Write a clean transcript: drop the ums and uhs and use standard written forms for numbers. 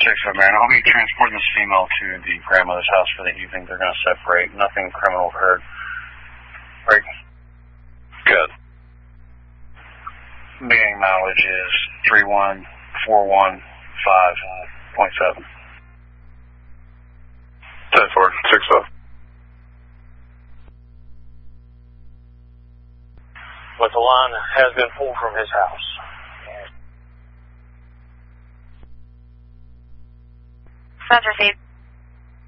man. I'll be transporting this female to the grandmother's house for the evening. They're going to separate. Nothing criminal occurred. Right? Good. Meeting mileage is 31415.7. 10-4, 6-5. But the line has been pulled from his house. Roger, Steve.